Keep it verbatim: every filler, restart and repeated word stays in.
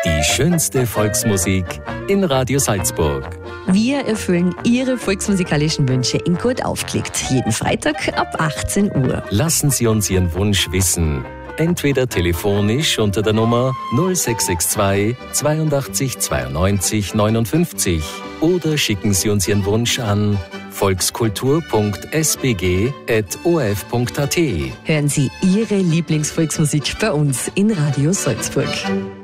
Die schönste Volksmusik in Radio Salzburg. Wir erfüllen Ihre volksmusikalischen Wünsche in Gut aufgelegt. Jeden Freitag ab achtzehn Uhr. Lassen Sie uns Ihren Wunsch wissen. Entweder telefonisch unter der Nummer null sechs sechs zwei zweiundachtzig zweiundneunzig neunundfünfzig oder schicken Sie uns Ihren Wunsch an volkskultur punkt s b g at o f punkt a t. Hören Sie Ihre Lieblingsvolksmusik bei uns in Radio Salzburg.